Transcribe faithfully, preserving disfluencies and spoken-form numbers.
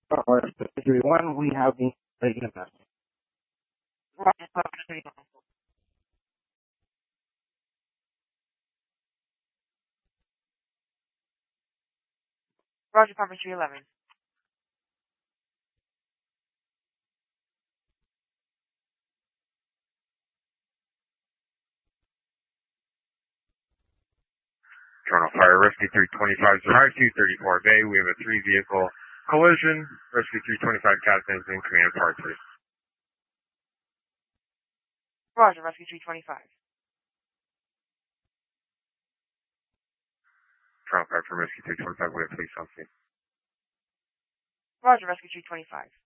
Or three one, we have the E M S. Roger, Papa three one. Roger, Papa three eleven. Toronto Fire, Rescue three twenty-five, Survive two thirty-four Bay. We have a three vehicle collision. Rescue three twenty-five, Captain's in command, part three. Roger, Rescue three twenty-five. Toronto Fire from Rescue three twenty-five, we have police on scene. Roger, Rescue three twenty-five.